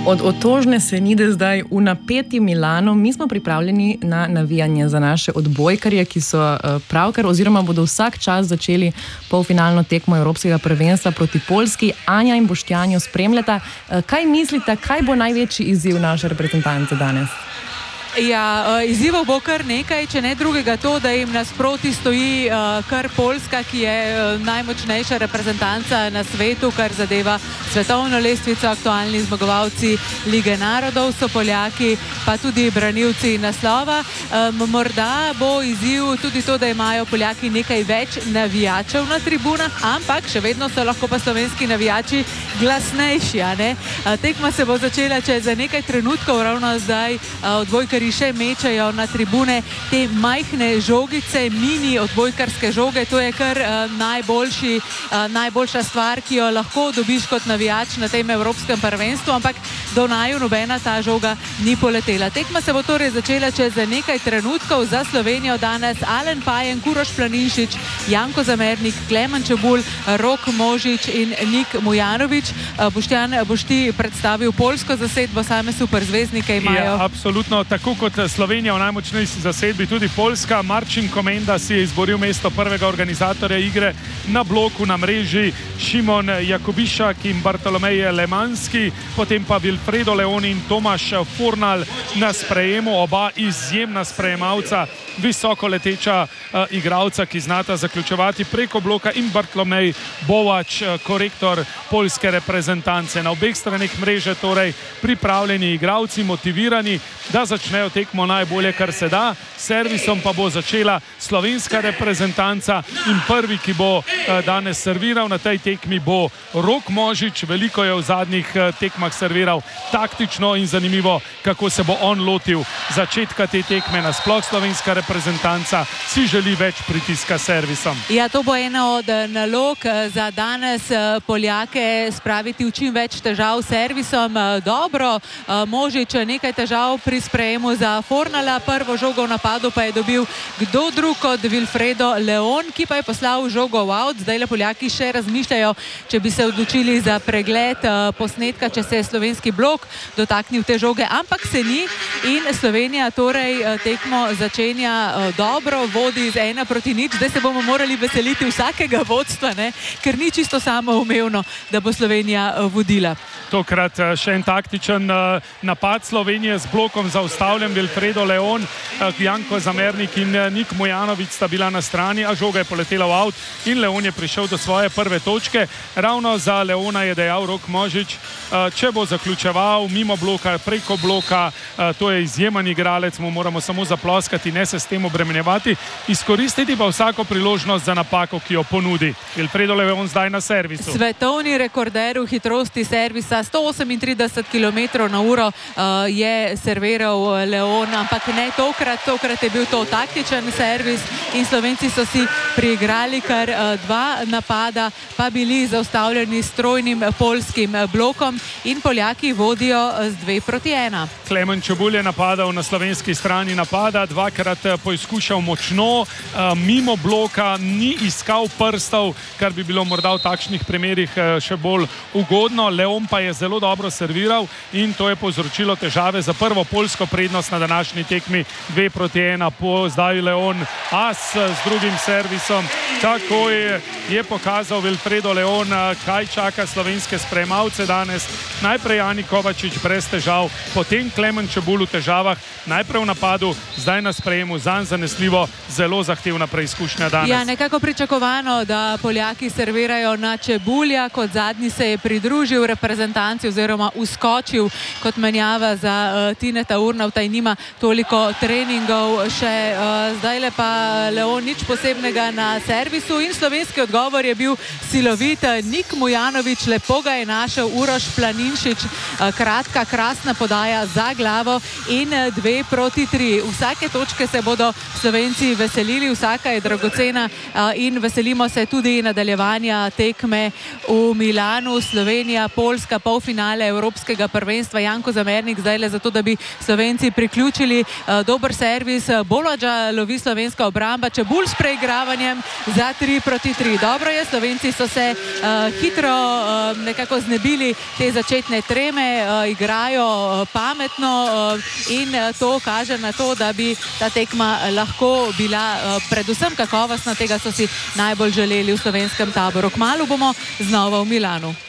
Od otožne Senide zdaj v napeti Milano. Mi smo pripravljeni na navijanje za naše odbojkarje, ki so pravkar oziroma bodo vsak čas začeli polfinalno tekmo Evropskega prvenstva proti Poljski. Anja in Boštjan jo spremljata. Kaj mislite, kaj bo največji izziv naše reprezentance danes? Ja, izzivov bo kar nekaj, če ne drugega to, da jim nasproti stoji kar Poljska, ki je najmočnejša reprezentanca na svetu, kar zadeva svetovno lestvico. Aktualni zmagovalci Lige narodov so Poljaki, pa tudi branilci naslova. Morda bo izziv tudi to, da imajo Poljaki nekaj več navijačev na tribunah, ampak še vedno so lahko pa slovenski navijači glasnejši, a ne? Tekma se bo začela čez nekaj trenutkov, ravno zdaj odbojkarji še mečajo na tribune te majhne žogice, mini odbojkarske žoge. To je kar najboljša stvar, ki jo lahko dobiš kot navijač na tem Evropskem prvenstvu, ampak do naju nobena ta žoga ni poletela. Tekma se bo torej začela čez nekaj trenutkov. Za Slovenijo danes Alen Pajen, Uroš Planinšič, Janko Zamernik, Klemen Čebulj, Rok Možič in Nik Mujanović. Boštjan, boš ti predstavil poljsko zasedbo, same superzvezdnike imajo. Ja, absolutno, tako kot Slovenija v najmočnejši zasedbi, tudi Poljska. Marcin Komenda si je izboril mesto prvega organizatorja igre na bloku, na mreži Šimon Jakubišak in Bartolomej Lemanski, potem pa Vilfredo Leon in Tomaš Fornal na sprejemu, oba izjemna sprejemalca, visoko leteča igralca, ki znata zaključevati preko bloka, in Bartolomej Bovač, korektor poljske reprezentance. Na obeh straneh mreže torej pripravljeni igralci, motivirani, da začnejo tekmo najbolje, kar se da. Servisom pa bo začela slovenska reprezentanca in prvi, ki bo danes serviral na tej tekmi, bo Rok Možič. Veliko je v zadnjih tekmah serviral taktično in zanimivo, kako se bo on lotil začetka te tekme. Nasploh slovenska reprezentanca si želi več pritiska servisom. Ja, to bo ena od nalog za danes, Poljake spraviti v čim več težav servisom. Dobro, Možič nekaj težav pri sprejemu za Fornala, prvo žogo v napadu pa je dobil kdo drug kot Vilfredo Leon, ki pa je poslal žogo v out. Zdaj le Poljaki še razmišljajo, če bi se odločili za pregled posnetka, če se je slovenski blok dotaknil te žoge, ampak se ni in Slovenija torej tekmo začenja dobro, vodi z 1-0. Zdaj se bomo morali veseliti vsakega vodstva, ne? Ker ni čisto samoumevno, da bo Slovenija vodila. Tokrat še en taktičen napad Slovenije z blokom zaustavljen. Vilfredo Leon, Janko Zamernik in Nik Mujanović sta bila na strani, a žoga je poletela v out in Leon je prišel do svoje prve točke. Ravno za Leona je dejal Rok Možič, če bo zaključeval mimo bloka, preko bloka, to je izjemen igralec, mu moramo samo zaploskati, ne se s tem obremenjevati, izkoristiti pa vsako priložnost za napako, ki jo ponudi. Vilfredo Leon zdaj na servisu. Svetovni rekorder v hitrosti servisa, 138 km/h je serviral Leon, ampak ne tokrat je bil to taktičen servis in Slovenci so si priigrali kar dva napada, pa bili zaustavljeni s trojnim poljskim blokom in Poljaki vodijo z 2-1. Klemen Čebulj je napadal na slovenski strani napada, dvakrat poizkušal močno, mimo bloka, ni iskal prstov, kar bi bilo morda v takšnih primerih še bolj ugodno. Leon pa je zelo dobro serviral in to je povzročilo težave za prvo poljsko prednost na današnji tekmi 2-1. Zdaj Leon as z drugim servisom. Tako je pokazal Vilfredo Leon, kaj čaka slovenske sprejemalce danes. Najprej Ani Kovačič brez težav, potem Klemen Čebulj v težavah, najprej v napadu, zdaj na sprejemu, zanj zanesljivo, zelo zahtevna preizkušnja danes. Ja, nekako pričakovano, da Poljaki servirajo na Čebulja, kot zadnji se je pridružil reprezentanci oziroma uskočil kot menjava za Tineta Urnauta in nima toliko treningov še. Zdaj le pa Leon nič posebnega na servisu in slovenski odgovor je bil silovit. Nik Mujanović lepo ga je našel, Uroš Planinšič, kratka, krasna podaja za glavo in 2-3. Vsake točke se bodo Slovenci veselili, vsaka je dragocena in veselimo se tudi nadaljevanja tekme v Milanu. Slovenija, Poljska, polfinale Evropskega prvenstva. Janko Zamernik zdaj le zato, da bi Slovenci priključili dober servis. Boladža lovi slovenska obramba, Čebulj s preigravanjem, za 3-3. Dobro je, Slovenci so se hitro nekako znebili te začetne treme, igrajo pametno in to kaže na to, da bi ta tekma lahko bila predvsem kakovostna. Tega so si najbolj želeli v slovenskem taboru. Kmalu bomo znova v Milanu.